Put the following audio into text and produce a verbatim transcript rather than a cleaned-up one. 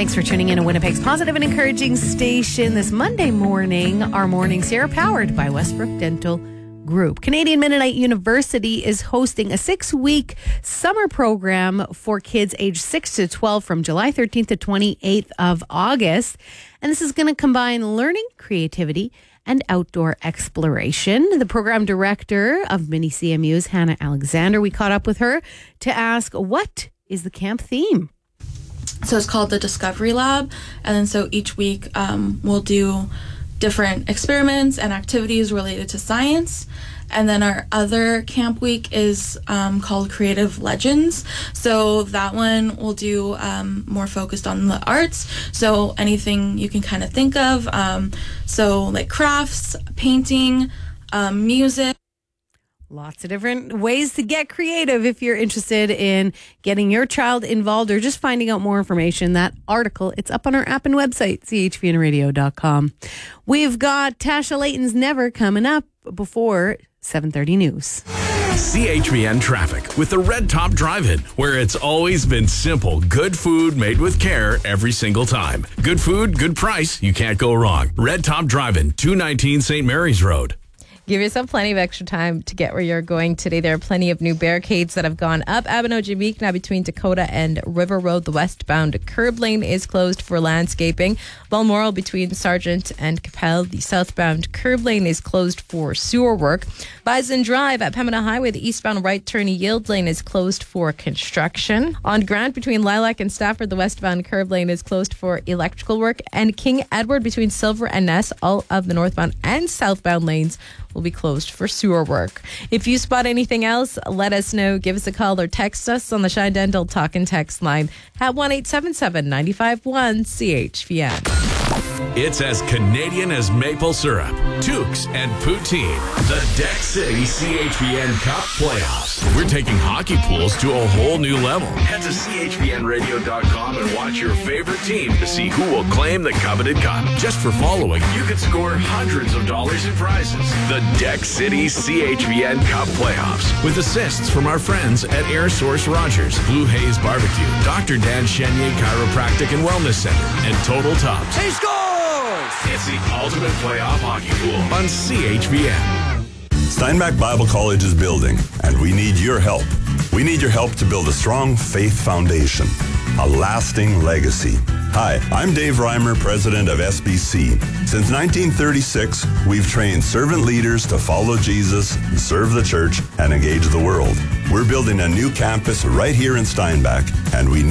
Thanks for tuning in to Winnipeg's positive and encouraging station this Monday morning. Our mornings here are powered by Westbrook Dental Group. Canadian Mennonite University is hosting a six-week summer program for kids aged six to twelve from July thirteenth to twenty-eighth of August. And this is going to combine learning, creativity, and outdoor exploration. The program director of Mini C M U is Hannah Alexander. We caught up with her to ask, what is the camp theme? So it's called the Discovery Lab. And then so each week um, we'll do different experiments and activities related to science. And then our other camp week is um, called Creative Legends. So that one we'll do um, more focused on the arts. So anything you can kind of think of. Um, so like crafts, painting, um, music. Lots of different ways to get creative if you're interested in getting your child involved or just finding out more information. That article, it's up on our app and website, c h v n radio dot com. We've got Tasha Layton's Never coming up before seven thirty news. C H V N traffic with the Red Top Drive-In, where it's always been simple. Good food made with care every single time. Good food, good price. You can't go wrong. Red Top Drive-In, two nineteen Saint Mary's Road. Give yourself plenty of extra time to get where you're going today. There are plenty of new barricades that have gone up. Abinogi now between Dakota and River Road. The westbound curb lane is closed for landscaping. Balmoral between Sargent and Capel. The southbound curb lane is closed for sewer work. Bison Drive at Pembina Highway. The eastbound right turn yield lane is closed for construction. On Grant between Lilac and Stafford, the westbound curb lane is closed for electrical work. And King Edward between Silver and Ness, all of the northbound and southbound lanes will be closed for sewer work. If you spot anything else, let us know. Give us a call or text us on the Shine Dental Talk and Text line at one eight seven seven, nine five one, C H V N. It's as Canadian as maple syrup, toques, and poutine. The Deck City C H V N Cup Playoffs. We're taking hockey pools to a whole new level. Head to c h v n radio dot com and watch your favorite team to see who will claim the coveted cup. Just for following, you could score hundreds of dollars in prizes. The Deck City C H V N Cup Playoffs with assists from our friends at Air Source Rogers, Blue Haze Barbecue, Doctor Dan Chenier Chiropractic and Wellness Center, and Total Tops. He scores! It's the ultimate playoff hockey pool on C H V N. Steinbach Bible College is building, and we need your help. We need your help to build a strong faith foundation, a lasting legacy. Hi, I'm Dave Reimer, president of S B C. Since nineteen thirty-six, we've trained servant leaders to follow Jesus, serve the church, and engage the world. We're building a new campus right here in Steinbach, and we need